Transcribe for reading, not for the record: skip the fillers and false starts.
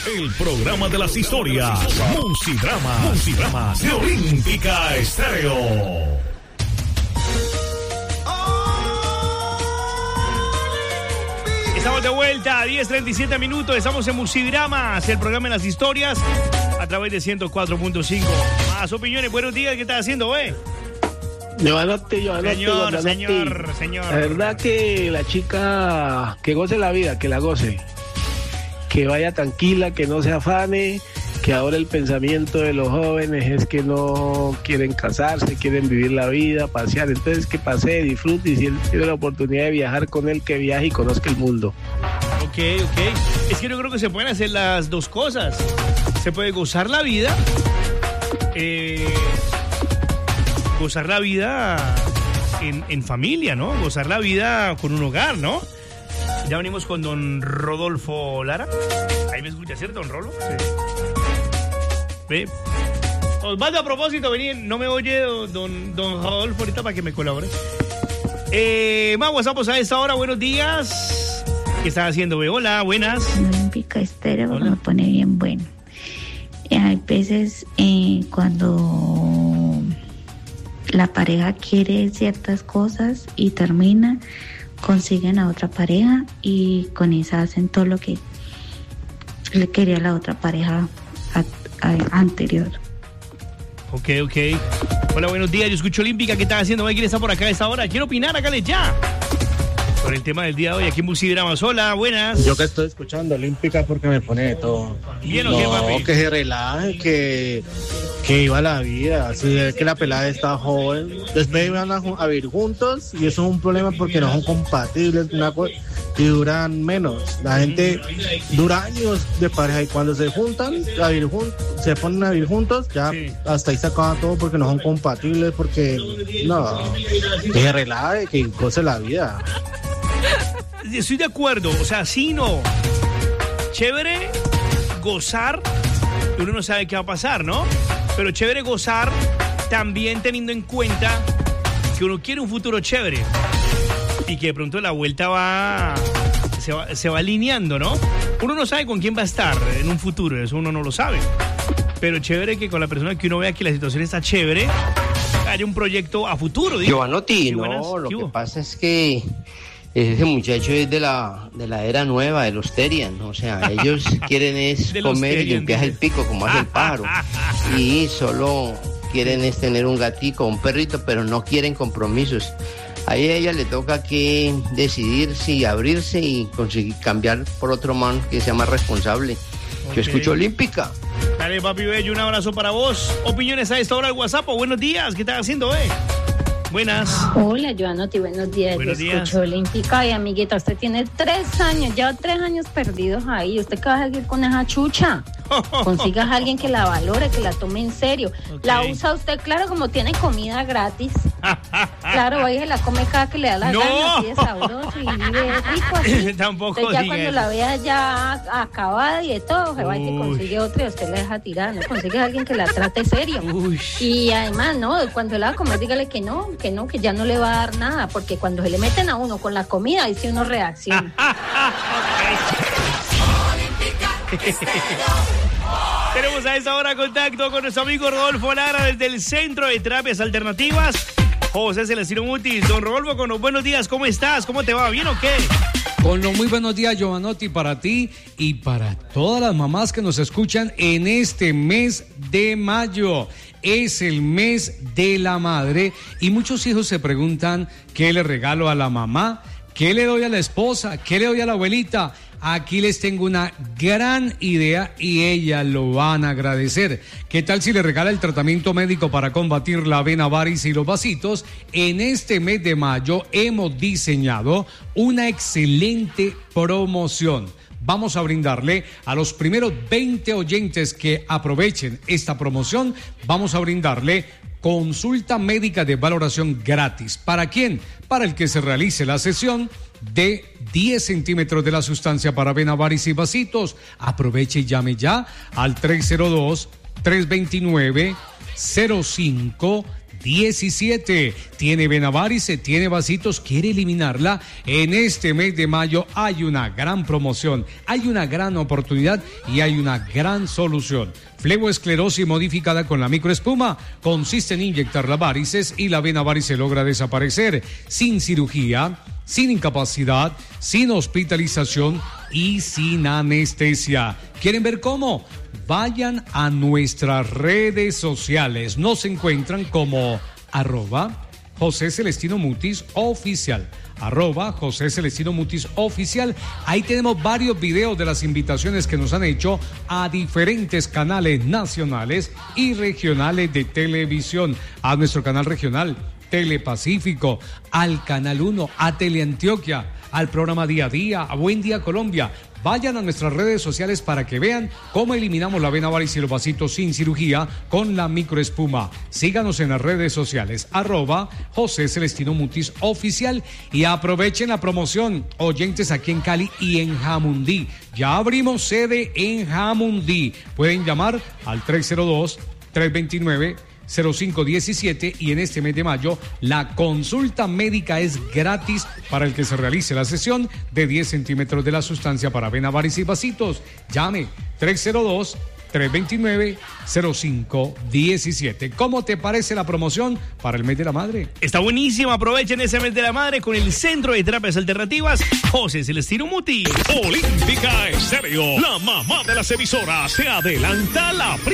El programa de las historias. Musidrama de Olímpica Estéreo. Estamos de vuelta a 10:37 minutos. Estamos en Musidramas, el programa de las historias, a través de 104.5. Más opiniones. Buenos días. ¿Qué estás haciendo, güey? Giovanotti. Señor. La verdad que la chica que goce la vida, que la goce. Que vaya tranquila, que no se afane, que ahora el pensamiento de los jóvenes es que no quieren casarse, quieren vivir la vida, pasear. Entonces que pase, disfrute, y si él tiene la oportunidad de viajar con él, que viaje y conozca el mundo. Ok. Es que yo creo que se pueden hacer las dos cosas. Se puede gozar la vida, en familia, ¿no? Gozar la vida con un hogar, ¿no? Ya venimos con don Rodolfo Lara. Ahí me escucha, ¿cierto, don Rolo? Sí. Ve. Osvaldo, a propósito, vení, no me oye don Rodolfo ahorita para que me colabore. Más WhatsApp a esta hora, buenos días. ¿Qué estás haciendo, ve? Hola, buenas. Olímpica Estéreo me pone bien bueno. Hay veces cuando la pareja quiere ciertas cosas y termina, consiguen a otra pareja y con esa hacen todo lo que le quería la otra pareja anterior. Ok. Hola, buenos días. Yo escucho Olímpica. ¿Qué estás haciendo? ¿Quién está por acá a esta hora? Quiero opinar, hágale ya. Por el tema del día de hoy, aquí en Musidramas. Hola, buenas. Yo que estoy escuchando Olímpica porque me pone de todo. ¿Bien o qué, papi? Que se relaje, que iba la vida. Así es que la pelada está joven. Después van a vivir juntos y eso es un problema porque no son compatibles y duran menos. La gente dura años de pareja y cuando se juntan, se ponen a vivir juntos, ya sí. Hasta ahí se acaba todo porque no son compatibles, porque que se relaje, que goce la vida. Estoy de acuerdo, o sea, sí, no. Chévere gozar, uno no sabe qué va a pasar, ¿no? Pero chévere gozar también teniendo en cuenta que uno quiere un futuro chévere y que de pronto la vuelta se va alineando, ¿no? Uno no sabe con quién va a estar en un futuro, eso uno no lo sabe. Pero chévere que con la persona que uno vea que la situación está chévere, haya un proyecto a futuro. Giovanotti, lo que pasa es que ese muchacho es de la era nueva, de los Terian, o sea, ellos quieren es comer y limpiar el pico como hace el pájaro, y solo quieren es tener un gatico, un perrito, pero no quieren compromisos. Ahí a ella le toca que decidir si abrirse y conseguir cambiar por otro man que sea más responsable. Okay. Yo escucho Olímpica. Dale, papi bello, un abrazo para vos. Opiniones a esta hora del WhatsApp. Buenos días, ¿qué estás haciendo, Buenas. Hola, Giovanotti, buenos días. Buenos días. Escucho Olímpica y amiguita, usted tiene 3 años, lleva 3 años perdidos ahí. ¿Usted qué va a seguir con esa chucha? Consigas a alguien que la valore, que la tome en serio. Okay. La usa usted, claro, como tiene comida gratis. Claro, va y se la come cada que le da la gana, así de sabroso y vive rico así. Tampoco usted ya cuando la vea ya acabada y de todo, se va y se consigue otra y usted la deja tirada. No consigue a alguien que la trate serio. Y además, no, cuando la va a comer, dígale que ya no le va a dar nada, porque cuando se le meten a uno con la comida, ahí sí uno reacciona. Tenemos a esta hora contacto con nuestro amigo Rodolfo Lara desde el Centro de Terapias Alternativas José Celestino Mutis. Don Rodolfo, con los buenos días, ¿cómo estás? ¿Cómo te va? ¿Bien o qué? Con los muy buenos días, Giovanotti, para ti y para todas las mamás que nos escuchan en este mes de mayo. Es el mes de la madre y muchos hijos se preguntan qué le regalo a la mamá, qué le doy a la esposa, qué le doy a la abuelita. Aquí les tengo una gran idea y ellas lo van a agradecer. ¿Qué tal si le regala el tratamiento médico para combatir la vena varis y los vasitos? En este mes de mayo hemos diseñado una excelente promoción. Vamos a brindarle a los primeros 20 oyentes que aprovechen esta promoción, vamos a brindarle consulta médica de valoración gratis. ¿Para quién? Para el que se realice la sesión de 10 centímetros de la sustancia para vena varis y vasitos. Aproveche y llame ya al 302-329-05 17. Tiene venavarice, tiene vasitos, quiere eliminarla. En este mes de mayo hay una gran promoción, hay una gran oportunidad y hay una gran solución. Fleboesclerosis modificada con la microespuma consiste en inyectar las varices y la venavarice logra desaparecer sin cirugía, sin incapacidad, sin hospitalización y sin anestesia. ¿Quieren ver cómo? Vayan a nuestras redes sociales. Nos encuentran como @José Celestino Mutis Oficial. @José Celestino Mutis Oficial. Ahí tenemos varios videos de las invitaciones que nos han hecho a diferentes canales nacionales y regionales de televisión. A nuestro canal regional Telepacífico, al Canal 1, a Teleantioquia, al programa Día a Día, a Buen Día Colombia. Vayan a nuestras redes sociales para que vean cómo eliminamos la venavarice y los vasitos sin cirugía con la microespuma. Síganos en las redes sociales, @José Celestino Mutis Oficial, y aprovechen la promoción, oyentes aquí en Cali y en Jamundí. Ya abrimos sede en Jamundí. Pueden llamar al 302-329-0517 y en este mes de mayo la consulta médica es gratis para el que se realice la sesión de 10 centímetros de la sustancia para venavarice y vasitos. Llame 302-329-0517. ¿Cómo te parece la promoción para el mes de la madre? Está buenísimo. Aprovechen ese mes de la madre con el Centro de Terapias Alternativas José Celestino Mutis. Olímpica Estéreo, la mamá de las emisoras, te adelanta la